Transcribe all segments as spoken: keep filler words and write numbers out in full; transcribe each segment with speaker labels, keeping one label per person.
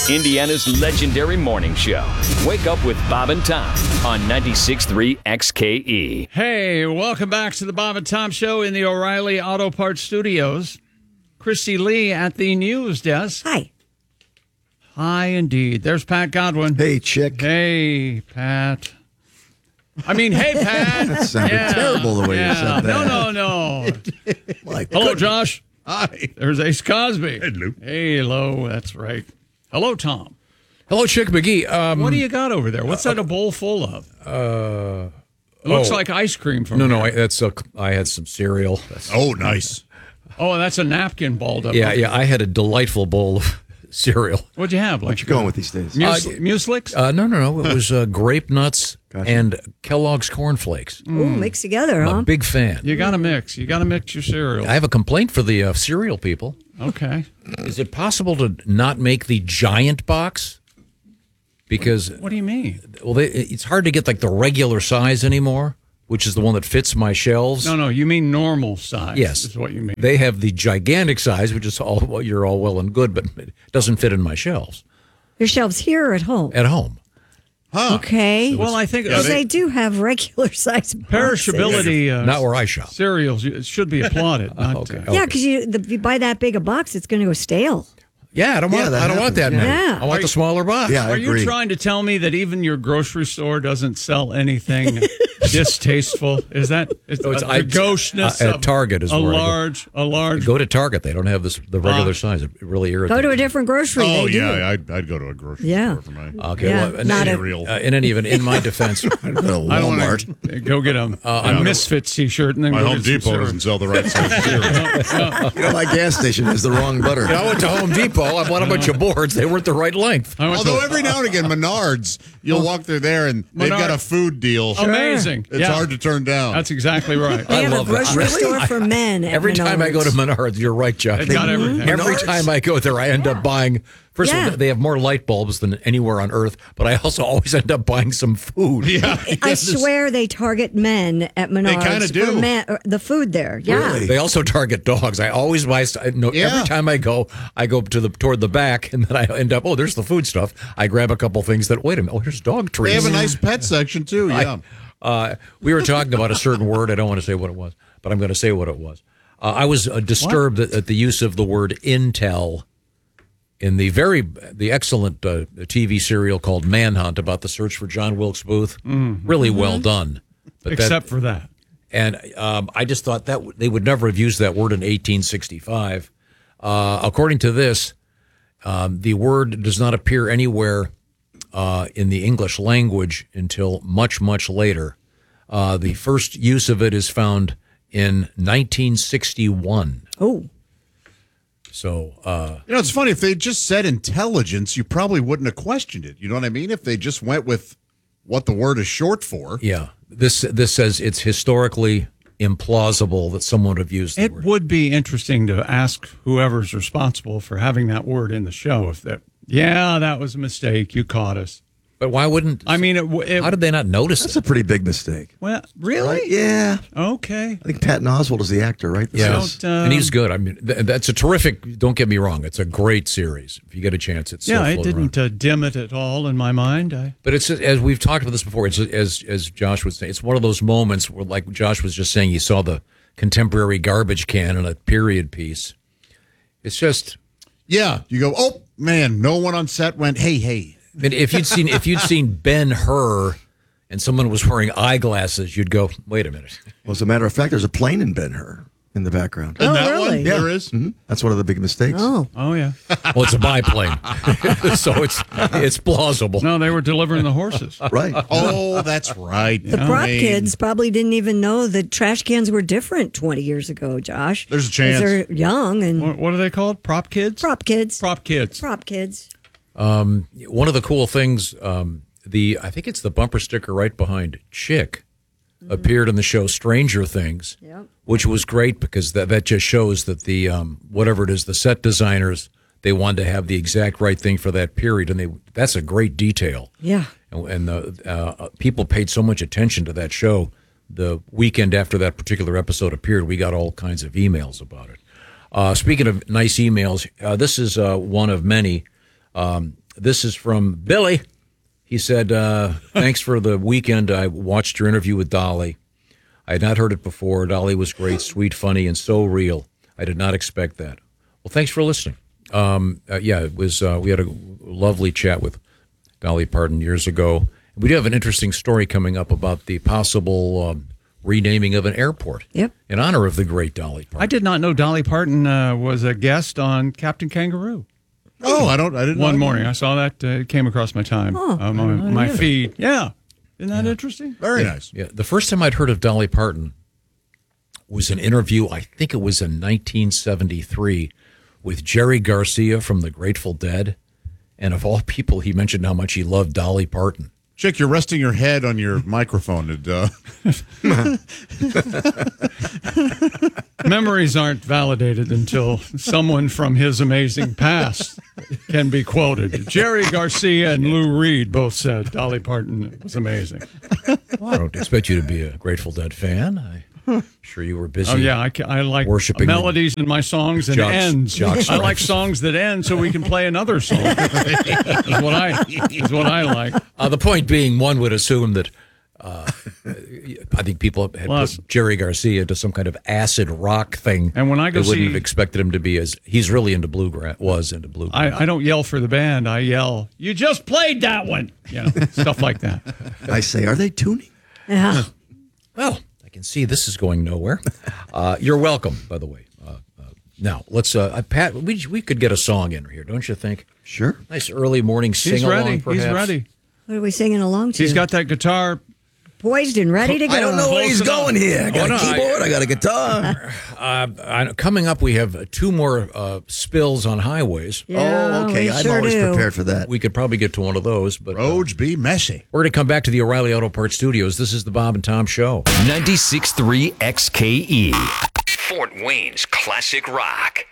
Speaker 1: Indiana's legendary morning show. Wake up with Bob and Tom on ninety-six point three X K E.
Speaker 2: Hey, welcome back to the Bob and Tom Show in the O'Reilly Auto Parts Studios. Christy Lee at the news desk.
Speaker 3: Hi.
Speaker 2: Hi, indeed. There's Pat Godwin.
Speaker 4: Hey, chick.
Speaker 2: Hey, Pat. I mean, hey, Pat.
Speaker 4: That sounded
Speaker 2: Yeah,
Speaker 4: terrible the way
Speaker 2: yeah.
Speaker 4: you said that.
Speaker 2: No, no, no.
Speaker 4: My
Speaker 2: Hello,
Speaker 4: goodness.
Speaker 2: Josh.
Speaker 5: Hi.
Speaker 2: There's Ace Cosby.
Speaker 5: Hello.
Speaker 2: Hello, that's right. Hello, Tom.
Speaker 6: Hello, Chick McGee. Um,
Speaker 2: What do you got over there? What's that a bowl full of?
Speaker 6: Uh,
Speaker 2: It looks
Speaker 6: oh.
Speaker 2: like ice cream from
Speaker 6: no,
Speaker 2: here.
Speaker 6: no, I, that's a, I had some cereal. That's,
Speaker 5: Oh, nice.
Speaker 2: Oh, that's a napkin balled up.
Speaker 6: yeah, yeah, I had a delightful bowl of cereal.
Speaker 2: What'd you have? Like
Speaker 4: What you going with these days?
Speaker 2: Mus-
Speaker 6: Uh,
Speaker 2: Muslix?
Speaker 6: Uh, no, no, no. It was uh, grape nuts
Speaker 4: Gotcha.
Speaker 6: and Kellogg's Corn Flakes.
Speaker 3: Ooh, mixed together,
Speaker 6: I'm
Speaker 3: huh?
Speaker 6: a big fan.
Speaker 2: You got to mix. You got to mix your cereal.
Speaker 6: I have a complaint for the uh, cereal people.
Speaker 2: Okay.
Speaker 6: Is it possible to not make the giant box? Because,
Speaker 2: What do you mean?
Speaker 6: well, they, it's hard to get like the regular size anymore, which is the one that fits my shelves.
Speaker 2: No, no. You mean normal size.
Speaker 6: Yes,
Speaker 2: Is what you mean.
Speaker 6: They have the gigantic size, which is all well, you're all well and good, but it doesn't fit in my shelves
Speaker 3: Your shelves here or at home?
Speaker 6: at home.
Speaker 3: Okay.
Speaker 2: well, I think
Speaker 3: Because
Speaker 2: uh,
Speaker 3: they do have regular size boxes.
Speaker 2: perishability uh,
Speaker 6: Not where I shop.
Speaker 2: cereals it should be applauded. Not,
Speaker 6: okay.
Speaker 2: uh,
Speaker 3: Yeah, because you, the, you buy that big a box, it's going to go stale.
Speaker 6: Yeah, I don't
Speaker 4: Yeah,
Speaker 6: want.
Speaker 4: that
Speaker 6: I don't want that
Speaker 4: happens,
Speaker 6: many.
Speaker 3: yeah.
Speaker 6: I want the smaller box.
Speaker 4: Yeah, I
Speaker 2: Are you
Speaker 4: agree.
Speaker 2: trying to tell me that even your grocery store doesn't sell anything distasteful? Is that is
Speaker 6: Oh, it's-
Speaker 2: the
Speaker 6: I-
Speaker 2: gaucheness
Speaker 6: uh, at
Speaker 2: of
Speaker 6: Target is
Speaker 2: a
Speaker 6: where I go.
Speaker 2: large, a large.
Speaker 6: Go to Target. They don't have this the regular
Speaker 2: Box.
Speaker 6: size. It really irritates.
Speaker 3: Go to a
Speaker 6: me.
Speaker 3: different grocery.
Speaker 5: Oh,
Speaker 3: they do.
Speaker 5: yeah. I'd, I'd go to a grocery
Speaker 3: Yeah.
Speaker 5: store for mine.
Speaker 6: Okay.
Speaker 3: Yeah,
Speaker 6: well,
Speaker 3: not
Speaker 6: in,
Speaker 3: a-
Speaker 5: Cereal.
Speaker 6: uh, in any event, in my defense,
Speaker 4: Go to
Speaker 2: I don't
Speaker 4: Walmart.
Speaker 2: want to go get a,
Speaker 6: Uh,
Speaker 2: a Misfits T-shirt and then
Speaker 5: My
Speaker 2: go
Speaker 5: Home
Speaker 2: get some
Speaker 5: Depot
Speaker 2: cereal.
Speaker 5: doesn't sell the right size cereal.
Speaker 4: You know, my gas station has the wrong butter.
Speaker 6: I went to Home Depot. I bought a bunch of boards. They weren't the right length.
Speaker 2: I went
Speaker 5: Although
Speaker 2: to,
Speaker 5: every now and again, Menards, you'll walk through there and they've got
Speaker 2: Menard-
Speaker 5: a food deal.
Speaker 2: amazing.
Speaker 5: It's
Speaker 2: Yeah.
Speaker 5: hard to turn down.
Speaker 2: That's exactly right.
Speaker 3: They
Speaker 6: I
Speaker 3: have a
Speaker 6: love that.
Speaker 3: grocery
Speaker 6: Really?
Speaker 3: store for men. At
Speaker 6: Every time I go to
Speaker 3: Menards.
Speaker 6: Menards, you're right, Chuck.
Speaker 2: They've got everything.
Speaker 6: Every
Speaker 4: Menards?
Speaker 6: time I go there, I end up buying. First of
Speaker 3: Yeah.
Speaker 6: all, they have more light bulbs than anywhere on earth, but I also always end up buying some food.
Speaker 5: yeah.
Speaker 3: I swear they target men at Menards.
Speaker 5: kinda
Speaker 3: for
Speaker 5: do.
Speaker 3: men- or the food there. Yeah.
Speaker 4: Really?
Speaker 6: They also target dogs. I always buy. st- No,
Speaker 5: Yeah.
Speaker 6: every time I go, I go to the toward the back, and then I end up. Oh, there's the food stuff. I grab a couple things that. Wait a minute. Oh, here's dog treats.
Speaker 5: They have a nice pet section, too. Yeah.
Speaker 6: Uh, we were talking about a certain word. I don't want to say what it was, but I'm going to say what it was. Uh, I was uh, disturbed at, at the use of the word intel in the very the excellent uh, T V serial called Manhunt about the search for John Wilkes Booth. Really well done. But that-
Speaker 2: Except for that.
Speaker 6: and um, I just thought that w- they would never have used that word in eighteen sixty-five. Uh, according to this, um, the word does not appear anywhere uh, in the English language until much, much later. Uh, the first use of it is found in nineteen sixty-one.
Speaker 3: Oh.
Speaker 6: So, uh,
Speaker 5: You know, it's funny. If they just said intelligence, you probably wouldn't have questioned it. You know what I mean? If they just went with what the word is short for.
Speaker 6: yeah, this this says it's historically implausible that someone would have used the
Speaker 2: It
Speaker 6: word.
Speaker 2: would be interesting to ask whoever's responsible for having that word in the show if that. Yeah, that was a mistake. You caught us.
Speaker 6: But why wouldn't?
Speaker 2: I mean, it. w- it
Speaker 6: how did they not notice
Speaker 4: That's
Speaker 6: it?
Speaker 4: a pretty big mistake.
Speaker 2: well, really?
Speaker 4: Right? Yeah.
Speaker 2: Okay.
Speaker 4: I think Patton Oswalt is the actor, right? This
Speaker 6: Yeah,
Speaker 4: is-
Speaker 2: Don't, um,
Speaker 6: and he's good. I mean, th- that's a terrific. Don't get me wrong; it's a great series. If you get a chance, it's
Speaker 2: Yeah,
Speaker 6: still
Speaker 2: it
Speaker 6: floating
Speaker 2: didn't
Speaker 6: around.
Speaker 2: uh, dim it at all in my mind. I,
Speaker 6: But it's as we've talked about this before. It's as as Josh would say. It's one of those moments where, like Josh was just saying, you saw the contemporary garbage can in a period piece. It's just.
Speaker 5: Yeah. You go, oh, man, no one on set went, hey, hey.
Speaker 6: I mean, if you'd seen if you'd seen Ben-Hur and someone was wearing eyeglasses, you'd go, wait a minute.
Speaker 4: Well, as a matter of fact, there's a plane in Ben-Hur in the background.
Speaker 5: And
Speaker 3: Oh,
Speaker 5: that
Speaker 3: really?
Speaker 5: one, there is.
Speaker 4: Mhm. That's one of the big mistakes.
Speaker 3: Oh.
Speaker 2: oh yeah.
Speaker 6: Well, it's a biplane, so it's it's plausible.
Speaker 2: No, they were delivering the horses.
Speaker 4: Right.
Speaker 5: Oh, that's right.
Speaker 3: The prop kids probably didn't even know that trash cans were different twenty years ago, Josh.
Speaker 5: There's a
Speaker 3: 'Cause
Speaker 5: chance.
Speaker 3: They're young and
Speaker 2: What, what are they called? Prop kids?
Speaker 3: prop kids.
Speaker 2: Prop kids.
Speaker 3: Prop kids.
Speaker 6: Um, one of the cool things, um, the I think it's the bumper sticker right behind Chick, appeared in the show Stranger Things,
Speaker 3: Yep.
Speaker 6: which was great because that that just shows that the um, whatever it is, the set designers, they wanted to have the exact right thing for that period, and they that's a great detail.
Speaker 3: Yeah.
Speaker 6: And, and the uh, people paid so much attention to that show. The weekend after that particular episode appeared, we got all kinds of emails about it. Uh, speaking of nice emails, uh, this is uh, one of many. Um, this is from Billy. He said, uh, thanks for the weekend. I watched your interview with Dolly. I had not heard it before. Dolly was great, sweet, funny, and so real. I did not expect that. Well, thanks for listening. Um, uh, yeah, it was. Uh, we had a lovely chat with Dolly Parton years ago. We do have an interesting story coming up about the possible um, renaming of an airport
Speaker 3: Yep.
Speaker 6: in honor of the great Dolly Parton.
Speaker 2: I did not know Dolly Parton uh, was a guest on Captain Kangaroo.
Speaker 5: Oh, I don't. I didn't.
Speaker 2: One
Speaker 5: know.
Speaker 2: morning, I saw that. Uh, it came across my time,
Speaker 3: Oh,
Speaker 2: uh, my, my feed. Yeah, isn't that interesting?
Speaker 5: Very nice.
Speaker 6: Yeah, the first time I'd heard of Dolly Parton was an interview, I think it was in nineteen seventy-three, with Jerry Garcia from the Grateful Dead. And of all people, he mentioned how much he loved Dolly Parton.
Speaker 5: Chick, you're resting your head on your microphone. And, uh...
Speaker 2: Memories aren't validated until someone from his amazing past can be quoted. Jerry Garcia and Lou Reed both said Dolly Parton was amazing.
Speaker 6: Well, I don't expect you to be a Grateful Dead fan. I'm sure you were busy.
Speaker 2: Oh, yeah, I, ca- I like
Speaker 6: Worshiping
Speaker 2: melodies in my songs and
Speaker 6: Jock-
Speaker 2: ends.
Speaker 6: Jock
Speaker 2: I like
Speaker 6: stripes.
Speaker 2: songs that end so we can play another song. is what I is what I like.
Speaker 6: Uh, the point being, one would assume that uh, I think people had
Speaker 2: Plus-
Speaker 6: put Jerry Garcia into some kind of acid rock thing.
Speaker 2: And when I go
Speaker 6: they wouldn't
Speaker 2: see-
Speaker 6: have expected him to be as he's really into bluegrass. Was into bluegrass.
Speaker 2: I, I don't yell for the band. I yell, "You just played that one," you know, stuff like that.
Speaker 4: I say, are they tuning?
Speaker 3: Yeah.
Speaker 6: Well, I can see this is going nowhere. Uh, you're welcome, by the way. Uh, uh, now let's, uh, Pat. We we could get a song in here, don't you think?
Speaker 4: Sure.
Speaker 6: Nice early morning sing
Speaker 2: He's
Speaker 6: along.
Speaker 2: ready.
Speaker 6: Perhaps.
Speaker 2: He's ready.
Speaker 3: What are we singing along to?
Speaker 2: He's got that guitar.
Speaker 3: Poised and ready to go.
Speaker 4: I don't know where
Speaker 2: Close
Speaker 4: he's
Speaker 2: enough.
Speaker 4: going here. I got
Speaker 6: Oh, no,
Speaker 4: a
Speaker 6: I-
Speaker 4: keyboard. I, got a guitar.
Speaker 6: Uh, I, coming up, we have two more uh, spills on highways.
Speaker 3: Yeah,
Speaker 4: oh, okay.
Speaker 3: we
Speaker 4: I'm
Speaker 3: sure
Speaker 4: always
Speaker 3: do.
Speaker 4: prepared for that.
Speaker 6: We could probably get to one of those, but uh,
Speaker 5: Roads be messy.
Speaker 6: we're going to come back to the O'Reilly Auto Parts Studios. This is the Bob and Tom Show.
Speaker 1: ninety-six point three X K E. Fort Wayne's classic rock.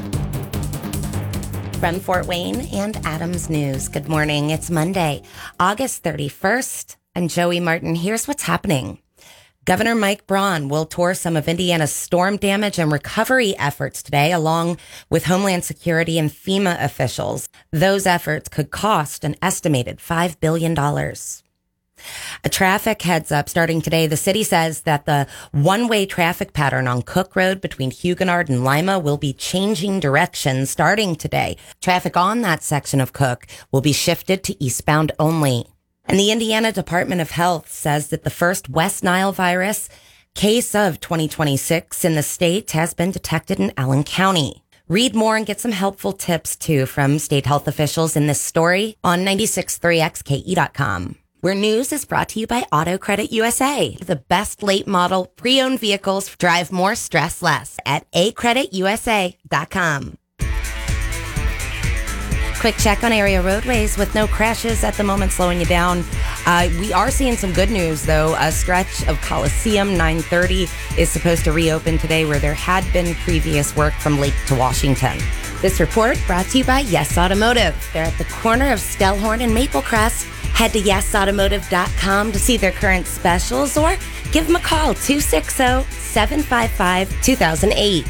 Speaker 7: From Fort Wayne and Adams News. Good morning. It's Monday, August thirty-first. I'm Joey Martin. Here's what's happening. Governor Mike Braun will tour some of Indiana's storm damage and recovery efforts today, along with Homeland Security and FEMA officials. Those efforts could cost an estimated five billion dollars. A traffic heads up starting today. The city says that the one-way traffic pattern on Cook Road between Huguenard and Lima will be changing direction starting today. Traffic on that section of Cook will be shifted to eastbound only. And the Indiana Department of Health says that the first West Nile virus case of twenty twenty-six in the state has been detected in Allen County. Read more and get some helpful tips, too, from state health officials in this story on ninety-six point three X K E dot com. Where news is brought to you by Auto Credit U S A. The best late model pre-owned vehicles drive more, stress less at a credit u s a dot com. Quick check on area roadways with no crashes at the moment slowing you down. Uh, we are seeing some good news, though. A stretch of Coliseum nine thirty is supposed to reopen today where there had been previous work from Lake to Washington. This report brought to you by Yes Automotive. They're at the corner of Stellhorn and Maplecrest. Head to yes automotive dot com to see their current specials or give them a call, two six zero, seven five five, two thousand eight.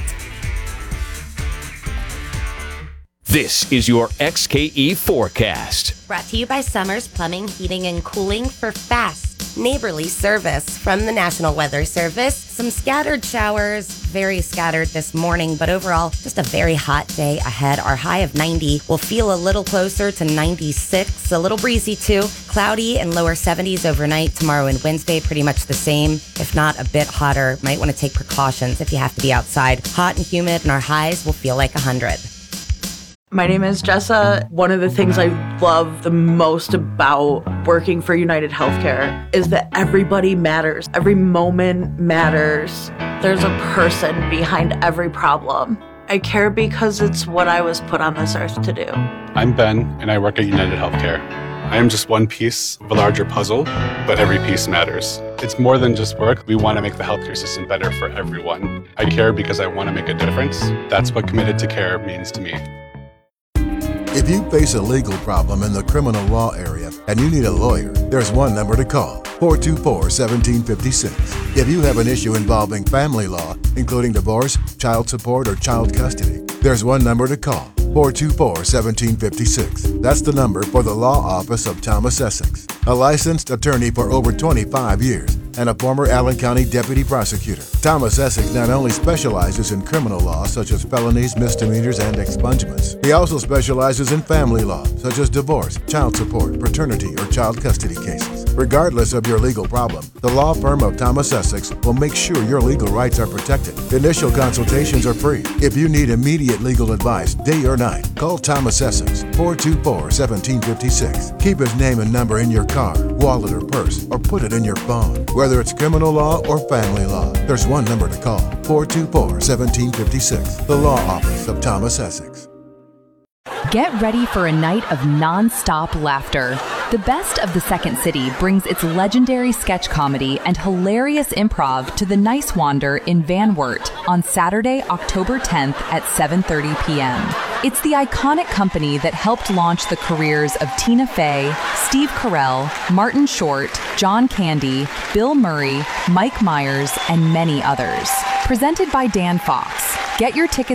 Speaker 1: This is your X K E forecast.
Speaker 7: Brought to you by Summers Plumbing, Heating, and Cooling for fast, neighborly service from the National Weather Service. Some scattered showers, very scattered this morning, but overall, just a very hot day ahead. Our high of ninety will feel a little closer to ninety-six, a little breezy too. Cloudy and lower seventies overnight. Tomorrow and Wednesday, pretty much the same, if not a bit hotter. Might want to take precautions if you have to be outside. Hot and humid, and our highs will feel like one hundred.
Speaker 8: My name is Jessa. One of the things I love the most about working for United Healthcare is that everybody matters. Every moment matters. There's a person behind every problem. I care because it's what I was put on this earth to do.
Speaker 9: I'm Ben, and I work at United Healthcare. I am just one piece of a larger puzzle, but every piece matters. It's more than just work. We want to make the healthcare system better for everyone. I care because I want to make a difference. That's what committed to care means to me.
Speaker 10: If you face a legal problem in the criminal law area and you need a lawyer, there's one number to call, four two four, one seven five six. If you have an issue involving family law, including divorce, child support, or child custody, there's one number to call, four two four, one seven five six. That's the number for the law office of Thomas Essex, a licensed attorney for over twenty-five years and a former Allen County deputy prosecutor. Thomas Essex not only specializes in criminal law such as felonies, misdemeanors, and expungements, he also specializes in family law such as divorce, child support, paternity, or child custody cases. Regardless of your legal problem, the law firm of Thomas Essex will make sure your legal rights are protected. Initial consultations are free. If you need immediate legal advice, day or night, call Thomas Essex, four two four, one seven five six. Keep his name and number in your car, wallet, or purse, or put it in your phone. Whether it's criminal law or family law, there's one number to call, four two four, one seven five six, the law office of Thomas Essex.
Speaker 11: Get ready for a night of non-stop laughter. The Best of the Second City brings its legendary sketch comedy and hilarious improv to the Nice Wander in Van Wert on Saturday, October tenth at seven thirty p.m. It's the iconic company that helped launch the careers of Tina Fey, Steve Carell, Martin Short, John Candy, Bill Murray, Mike Myers, and many others. Presented by Dan Fox. Get your tickets